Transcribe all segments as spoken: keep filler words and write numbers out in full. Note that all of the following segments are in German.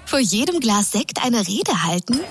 Vor jedem Glas Sekt eine Rede halten?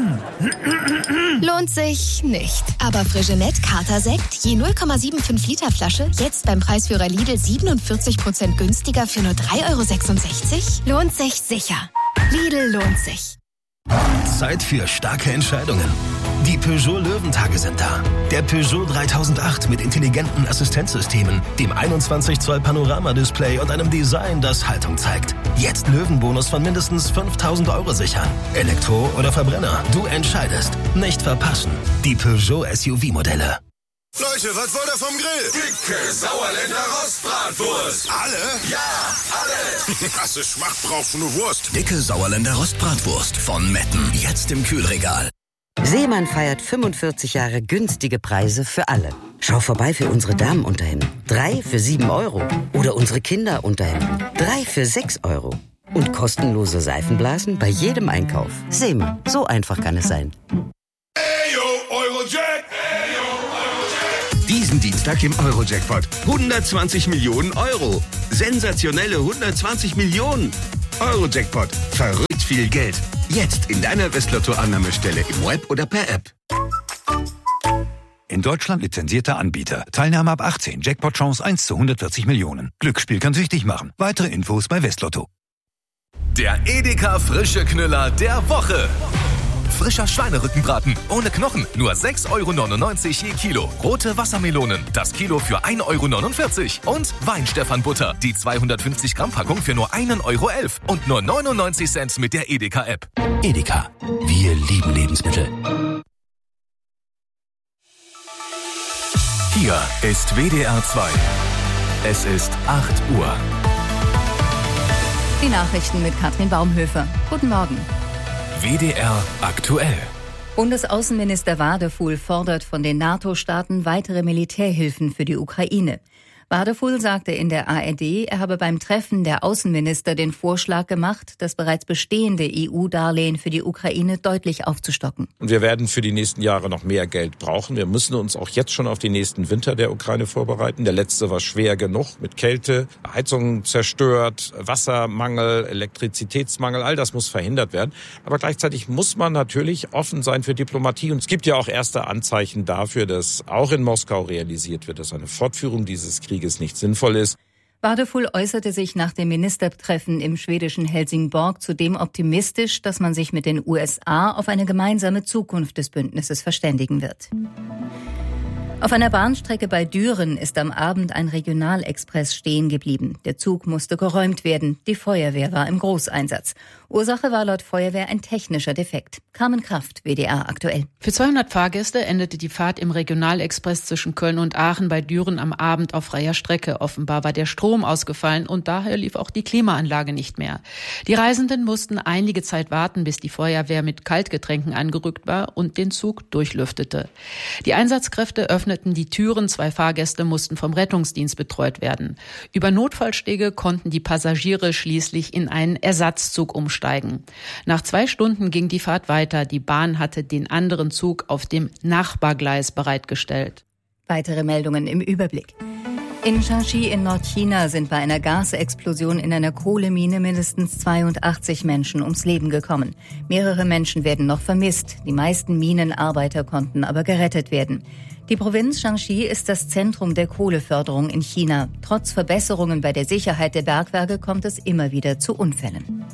Lohnt sich nicht. Aber Freixenet Kater-Sekt, je null Komma fünfundsiebzig Liter Flasche, jetzt beim Preisführer Lidl siebenundvierzig Prozent günstiger für nur drei Euro sechsundsechzig? Lohnt sich sicher. Lidl lohnt sich. Zeit für starke Entscheidungen. Die Peugeot Löwentage sind da. Der Peugeot dreitausendacht mit intelligenten Assistenzsystemen, dem einundzwanzig Zoll Panoramadisplay und einem Design, das Haltung zeigt. Jetzt Löwenbonus von mindestens fünftausend Euro sichern. Elektro oder Verbrenner, du entscheidest. Nicht verpassen. Die Peugeot S U V-Modelle. Leute, was wollt ihr vom Grill? Dicke Sauerländer Rostbratwurst. Alle? Ja, alle. Krasse Schmacht brauchst du nur Wurst. Dicke Sauerländer Rostbratwurst von Metten. Jetzt im Kühlregal. Seemann feiert fünfundvierzig Jahre günstige Preise für alle. Schau vorbei für unsere Damenunterhemden. Drei für sieben Euro. Oder unsere Kinderunterhemden. Drei für sechs Euro. Und kostenlose Seifenblasen bei jedem Einkauf. Seemann, so einfach kann es sein. Eyo, Eurojack. Eyo, Eurojack. Diesen Dienstag im Eurojackpot. hundertzwanzig Millionen Euro. Sensationelle hundertzwanzig Millionen. Eurojackpot. Verrückt viel Geld. Jetzt in deiner Westlotto-Annahmestelle im Web oder per App. In Deutschland lizenzierter Anbieter. Teilnahme ab achtzehn. Jackpot-Chance eins zu hundertvierzig Millionen. Glücksspiel kann süchtig machen. Weitere Infos bei Westlotto. Der Edeka frische Knüller der Woche. Frischer Schweinerückenbraten ohne Knochen, nur sechs Euro neunundneunzig je Kilo. Rote Wassermelonen, das Kilo für ein Euro neunundvierzig. Und Weinstefan-Butter, die zweihundertfünfzig Gramm Packung für nur ein Euro elf. Und nur neunundneunzig Cent mit der Edeka-App. Edeka. Wir lieben Lebensmittel. Hier ist W D R zwei. Es ist acht Uhr. Die Nachrichten mit Katrin Baumhöfer. Guten Morgen. W D R aktuell. Bundesaußenminister Wadefuhl fordert von den NATO-Staaten weitere Militärhilfen für die Ukraine. Wadefuhl sagte in der A R D, er habe beim Treffen der Außenminister den Vorschlag gemacht, das bereits bestehende E U-Darlehen für die Ukraine deutlich aufzustocken. Und wir werden für die nächsten Jahre noch mehr Geld brauchen. Wir müssen uns auch jetzt schon auf den nächsten Winter der Ukraine vorbereiten. Der letzte war schwer genug mit Kälte, Heizungen zerstört, Wassermangel, Elektrizitätsmangel. All das muss verhindert werden. Aber gleichzeitig muss man natürlich offen sein für Diplomatie. Und es gibt ja auch erste Anzeichen dafür, dass auch in Moskau realisiert wird, dass eine Fortführung dieses Krieges nicht sinnvoll ist. Wadefuhl äußerte sich nach dem Ministertreffen im schwedischen Helsingborg zudem optimistisch, dass man sich mit den U S A auf eine gemeinsame Zukunft des Bündnisses verständigen wird. Auf einer Bahnstrecke bei Düren ist am Abend ein Regionalexpress stehen geblieben. Der Zug musste geräumt werden. Die Feuerwehr war im Großeinsatz. Ursache war laut Feuerwehr ein technischer Defekt. Carmen Kraft, W D R aktuell. Für zweihundert Fahrgäste endete die Fahrt im Regionalexpress zwischen Köln und Aachen bei Düren am Abend auf freier Strecke. Offenbar war der Strom ausgefallen und daher lief auch die Klimaanlage nicht mehr. Die Reisenden mussten einige Zeit warten, bis die Feuerwehr mit Kaltgetränken angerückt war und den Zug durchlüftete. Die Einsatzkräfte öffneten die Türen, zwei Fahrgäste mussten vom Rettungsdienst betreut werden. Über Notfallstege konnten die Passagiere schließlich in einen Ersatzzug umsteigen. Nach zwei Stunden ging die Fahrt weiter. Die Bahn hatte den anderen Zug auf dem Nachbargleis bereitgestellt. Weitere Meldungen im Überblick. In Shanxi in Nordchina sind bei einer Gasexplosion in einer Kohlemine mindestens zweiundachtzig Menschen ums Leben gekommen. Mehrere Menschen werden noch vermisst. Die meisten Minenarbeiter konnten aber gerettet werden. Die Provinz Shanxi ist das Zentrum der Kohleförderung in China. Trotz Verbesserungen bei der Sicherheit der Bergwerke kommt es immer wieder zu Unfällen.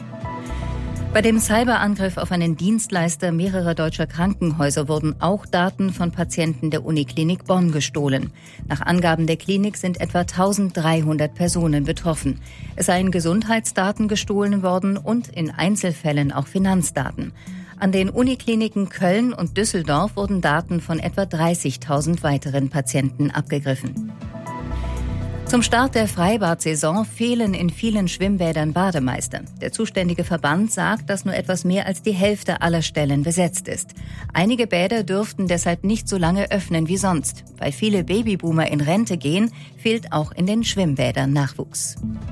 Bei dem Cyberangriff auf einen Dienstleister mehrerer deutscher Krankenhäuser wurden auch Daten von Patienten der Uniklinik Bonn gestohlen. Nach Angaben der Klinik sind etwa eintausenddreihundert Personen betroffen. Es seien Gesundheitsdaten gestohlen worden und in Einzelfällen auch Finanzdaten. An den Unikliniken Köln und Düsseldorf wurden Daten von etwa dreißigtausend weiteren Patienten abgegriffen. Zum Start der Freibad-Saison fehlen in vielen Schwimmbädern Bademeister. Der zuständige Verband sagt, dass nur etwas mehr als die Hälfte aller Stellen besetzt ist. Einige Bäder dürften deshalb nicht so lange öffnen wie sonst. Weil viele Babyboomer in Rente gehen, fehlt auch in den Schwimmbädern Nachwuchs.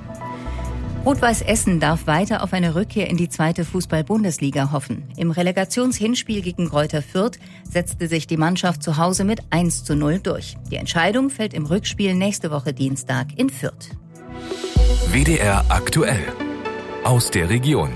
Rot-Weiß Essen darf weiter auf eine Rückkehr in die zweite Fußball-Bundesliga hoffen. Im Relegationshinspiel gegen Greuther Fürth setzte sich die Mannschaft zu Hause mit eins zu null durch. Die Entscheidung fällt im Rückspiel nächste Woche Dienstag in Fürth. W D R aktuell. Aus der Region.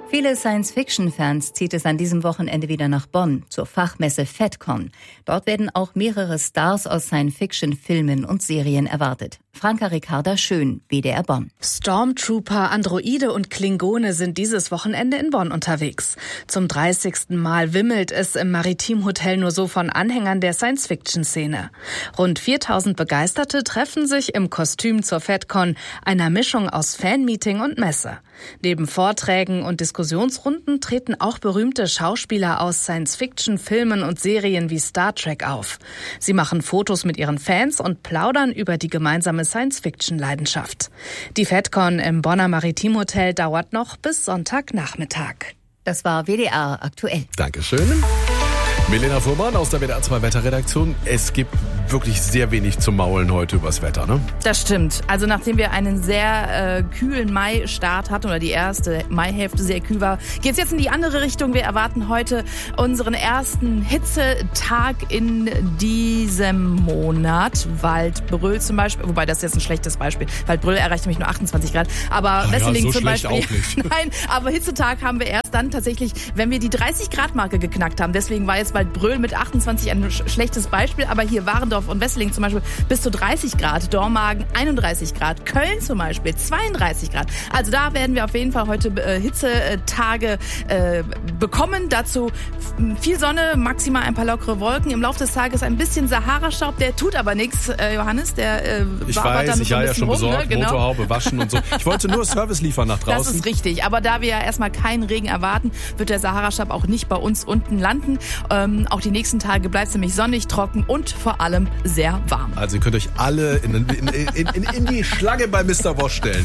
Viele Science-Fiction-Fans zieht es an diesem Wochenende wieder nach Bonn, zur Fachmesse FedCon. Dort werden auch mehrere Stars aus Science-Fiction-Filmen und Serien erwartet. Franka Ricarda Schön, W D R Bonn. Stormtrooper, Androide und Klingone sind dieses Wochenende in Bonn unterwegs. Zum dreißigsten Mal wimmelt es im Maritim-Hotel nur so von Anhängern der Science-Fiction-Szene. Rund viertausend Begeisterte treffen sich im Kostüm zur FedCon, einer Mischung aus Fanmeeting und Messe. Neben Vorträgen und Diskussionsrunden treten auch berühmte Schauspieler aus Science-Fiction-Filmen und Serien wie Star Trek auf. Sie machen Fotos mit ihren Fans und plaudern über die gemeinsame Science-Fiction-Leidenschaft. Die FedCon im Bonner Maritim-Hotel dauert noch bis Sonntagnachmittag. Das war W D R aktuell. Dankeschön. Milena Fuhrmann aus der W D R zwei Wetterredaktion. Es gibt wirklich sehr wenig zu maulen heute übers Wetter, ne? Das stimmt. Also nachdem wir einen sehr äh, kühlen Mai-Start hatten oder die erste Maihälfte sehr kühl war, geht es jetzt in die andere Richtung. Wir erwarten heute unseren ersten Hitzetag in diesem Monat. Waldbröl zum Beispiel, wobei das ist jetzt ein schlechtes Beispiel. Waldbröl erreicht nämlich nur achtundzwanzig Grad. Aber Ach Wesseling ja, so zum Beispiel. Auch nicht. Nein, aber Hitzetag haben wir erst dann tatsächlich, wenn wir die dreißig Grad Marke geknackt haben. Deswegen war jetzt Waldbröl mit achtundzwanzig ein sch- schlechtes Beispiel. Aber hier Warendorf und Wesseling zum Beispiel bis zu dreißig Grad, Dormagen einunddreißig Grad, Köln zum Beispiel zweiunddreißig Grad. Also da werden wir auf jeden Fall heute äh, Hitzetage äh, bekommen. Dazu viel Sonne, maximal ein paar lockere Wolken. Im Laufe des Tages ein bisschen Sahara-Staub, der tut aber nichts, äh, Johannes. Der äh, Ich war weiß, dann ich so ein habe ja bisschen schon rum, besorgt, ne? Genau. Motorhaube waschen und so. Ich wollte nur Service liefern nach draußen. Das ist richtig, aber da wir ja erstmal keinen Regen erwarten, wird der Sahara-Staub auch nicht bei uns unten landen. Ähm, auch die nächsten Tage bleibt es nämlich sonnig, trocken und vor allem sehr warm. Also ihr könnt euch alle in, in, in, in, in die Schlange bei Mister Wosch stellen.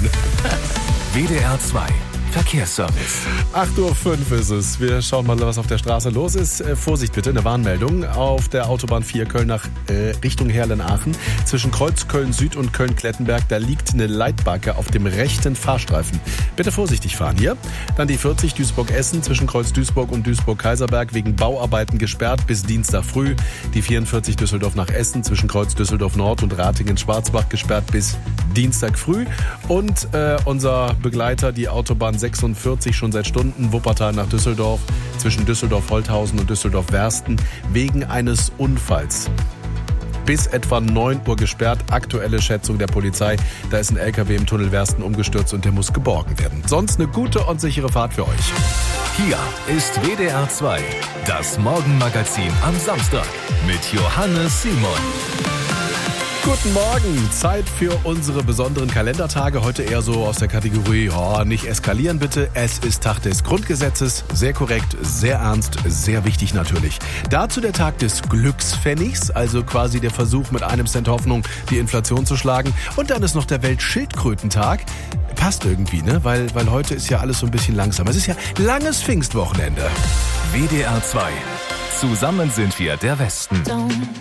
W D R zwei Verkehrsservice. acht Uhr fünf ist es. Wir schauen mal, was auf der Straße los ist. Äh, Vorsicht bitte, eine Warnmeldung. Auf der Autobahn vier Köln nach äh, Richtung Herlen-Aachen. Zwischen Kreuz Köln-Süd und Köln-Klettenberg, da liegt eine Leitbacke auf dem rechten Fahrstreifen. Bitte vorsichtig fahren hier. Dann die vierzig Duisburg-Essen zwischen Kreuz Duisburg und Duisburg-Kaiserberg wegen Bauarbeiten gesperrt bis Dienstag früh. Die vierundvierzig Düsseldorf nach Essen zwischen Kreuz Düsseldorf Nord und Ratingen-Schwarzbach gesperrt bis Dienstag früh. Und äh, unser Begleiter, die Autobahn sechsundvierzig, schon seit Stunden Wuppertal nach Düsseldorf, zwischen Düsseldorf-Holthausen und Düsseldorf-Wersten, wegen eines Unfalls. Bis etwa neun Uhr gesperrt. Aktuelle Schätzung der Polizei. Da ist ein L K W im Tunnel Wersten umgestürzt und der muss geborgen werden. Sonst eine gute und sichere Fahrt für euch. Hier ist W D R zwei, das Morgenmagazin am Samstag mit Johannes Simon. Guten Morgen, Zeit für unsere besonderen Kalendertage. Heute eher so aus der Kategorie, oh, nicht eskalieren bitte. Es ist Tag des Grundgesetzes, sehr korrekt, sehr ernst, sehr wichtig natürlich. Dazu der Tag des Glückspfennigs, also quasi der Versuch mit einem Cent Hoffnung die Inflation zu schlagen. Und dann ist noch der Weltschildkrötentag. Passt irgendwie, ne? Weil, weil heute ist ja alles so ein bisschen langsam. Es ist ja langes Pfingstwochenende. W D R zwei. Zusammen sind wir der Westen.